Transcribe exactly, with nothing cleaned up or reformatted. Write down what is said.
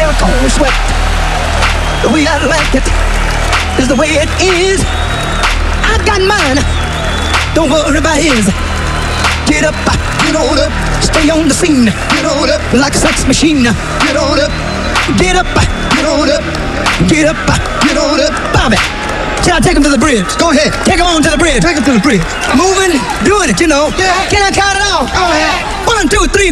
They're cold sweat. The way I like it is the way it is. I got mine. Don't worry about his. Get up, get on up, stay on the scene. Get on up like a sex machine. Get on up, get up, get on up, get up, get on up. Bobby, shall I take him to the bridge? Go ahead. Take him on to the bridge. Take him to the bridge. Moving, doing it, you know. Yeah. Can I count it off? Go ahead. One, two, three.